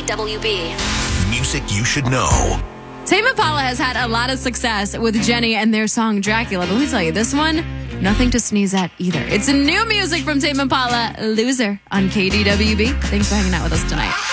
KDWB. Music you should know. Tame Impala has had a lot of success with Jenny and their song Dracula. But let me tell you, this one, nothing to sneeze at either. It's new music from Tame Impala, Loser, on KDWB. Thanks for hanging out with us tonight.